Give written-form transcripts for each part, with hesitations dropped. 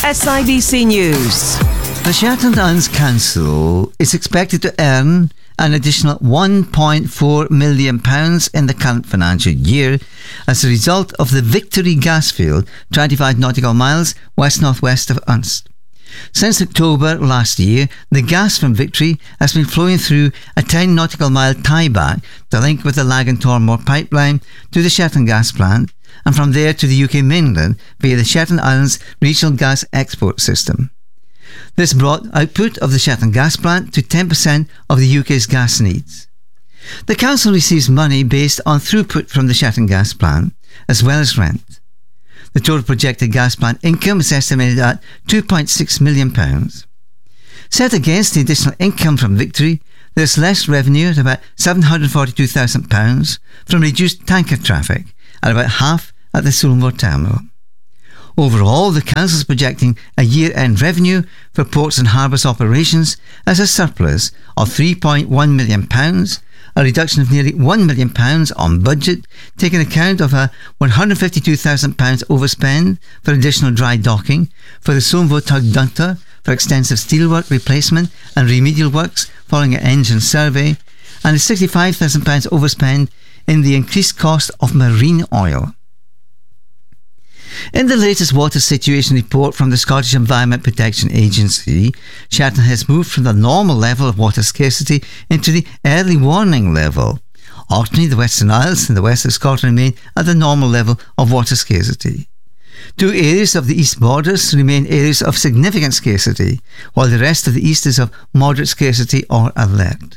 SIBC News. The Shetland Islands Council is expected to earn an additional £1.4 million in the current financial year as a result of the Victory gas field 25 nautical miles west-northwest of Unst. Since October last year, the gas from Victory has been flowing through a 10 nautical mile tieback to link with the Laggan-Tormore pipeline to the Shetland gas plant, and from there to the UK mainland via the Shetland Islands Regional Gas Export System. This brought output of the Shetland gas plant to 10% of the UK's gas needs. The council receives money based on throughput from the Shetland gas plant, as well as rent. The total projected gas plant income is estimated at £2.6 million. Set against the additional income from Victory, there is less revenue at about £742,000 from reduced tanker traffic, at about half at the Sulmore terminal. Overall, the council is projecting a year-end revenue for ports and harbours operations as a surplus of £3.1 million, a reduction of nearly £1 million on budget, taking account of a £152,000 overspend for additional dry docking for the Sulmore tug Dunter for extensive steelwork replacement and remedial works following an engine survey, and a £65,000 overspend in the increased cost of marine oil. In the latest water situation report from the Scottish Environment Protection Agency, Shetland has moved from the normal level of water scarcity into the early warning level. Orkney, the Western Isles and the west of Scotland remain at the normal level of water scarcity. Two areas of the east borders remain areas of significant scarcity, while the rest of the east is of moderate scarcity or alert.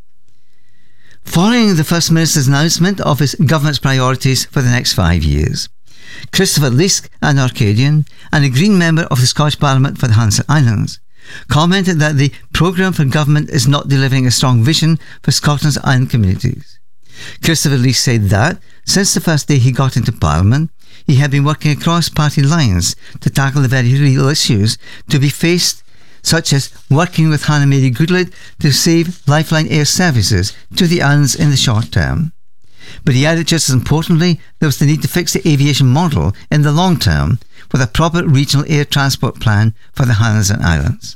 Following the First Minister's announcement of his government's priorities for the next 5 years, Christopher Leask, an Orcadian and a Green member of the Scottish Parliament for the Hanse Islands, commented that the programme for government is not delivering a strong vision for Scotland's island communities. Christopher Leask said that, since the first day he got into Parliament, he had been working across party lines to tackle the very real issues to be faced, such as working with Hannah Mary Goodlett to save Lifeline Air services to the islands in the short term. But he added just as importantly, there was the need to fix the aviation model in the long term with a proper regional air transport plan for the Highlands and Islands.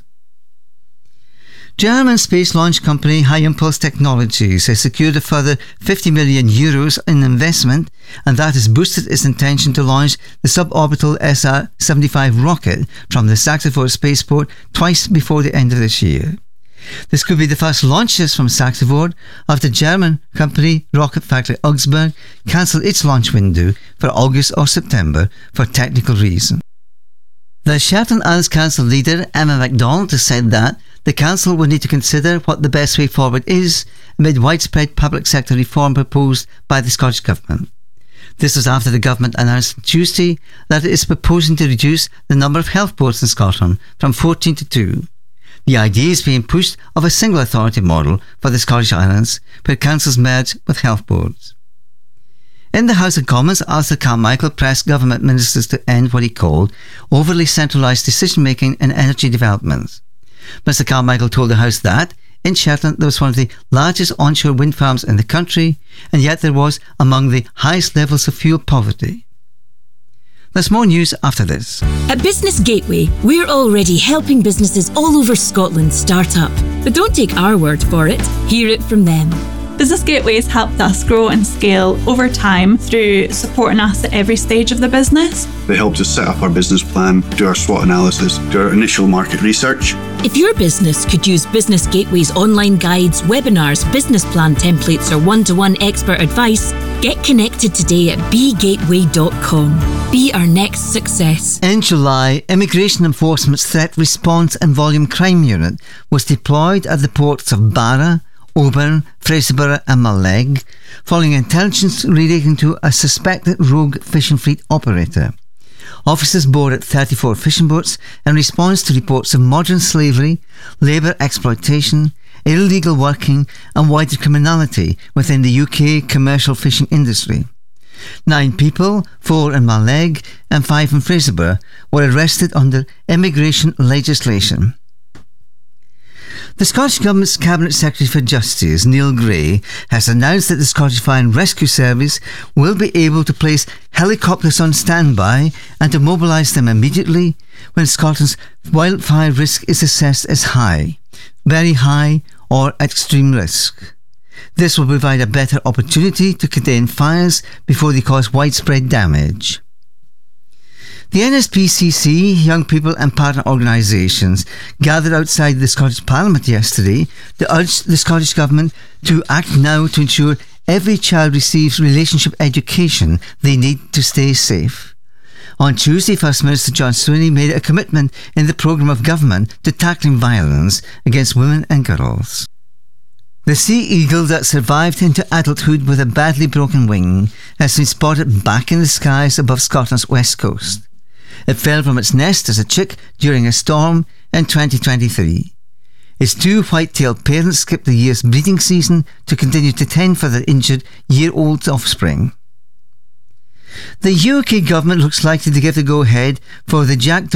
German space launch company High Impulse Technologies has secured a further €50 million in investment, and that has boosted its intention to launch the suborbital SR-75 rocket from the Saxiford spaceport twice before the end of this year. This could be the first launches from Saxiford after German company Rocket Factory Augsburg cancelled its launch window for August or September for technical reasons. The Shetland Islands Council leader Emma MacDonald has said that the Council will need to consider what the best way forward is amid widespread public sector reform proposed by the Scottish Government. This was after the Government announced on Tuesday that it is proposing to reduce the number of health boards in Scotland from 14 to 2. The idea is being pushed of a single authority model for the Scottish Islands, where councils merge with health boards. In the House of Commons, Arthur Carmichael pressed government ministers to end what he called overly centralised decision-making in energy developments. Mr Carmichael told the House that, in Shetland, there was one of the largest onshore wind farms in the country, and yet there was among the highest levels of fuel poverty. There's more news after this. At Business Gateway, we're already helping businesses all over Scotland start up. But don't take our word for it, hear it from them. Business Gateway has helped us grow and scale over time through supporting us at every stage of the business. They helped us set up our business plan, do our SWOT analysis, do our initial market research. If your business could use Business Gateway's online guides, webinars, business plan templates or one-to-one expert advice, get connected today at begateway.com. Be our next success. In July, Immigration Enforcement's Threat Response and Volume Crime Unit was deployed at the ports of Barra, Oban, Fraserburgh and Mallaig, following intelligence relating to a suspected rogue fishing fleet operator. Officers boarded 34 fishing boats in response to reports of modern slavery, labour exploitation, illegal working and wider criminality within the UK commercial fishing industry. 9 people, 4 in Mallaig and 5 in Fraserburgh, were arrested under immigration legislation. The Scottish Government's Cabinet Secretary for Justice, Neil Gray, has announced that the Scottish Fire and Rescue Service will be able to place helicopters on standby and to mobilise them immediately when Scotland's wildfire risk is assessed as high, very high or at extreme risk. This will provide a better opportunity to contain fires before they cause widespread damage. The NSPCC, young people and partner organisations gathered outside the Scottish Parliament yesterday to urge the Scottish Government to act now to ensure every child receives relationship education they need to stay safe. On Tuesday, First Minister John Swinney made a commitment in the programme of government to tackling violence against women and girls. The sea eagle that survived into adulthood with a badly broken wing has been spotted back in the skies above Scotland's west coast. It fell from its nest as a chick during a storm in 2023. Its two white-tailed parents skipped the year's breeding season to continue to tend for their injured year-old offspring. The UK government looks likely to give the go-ahead for the Jack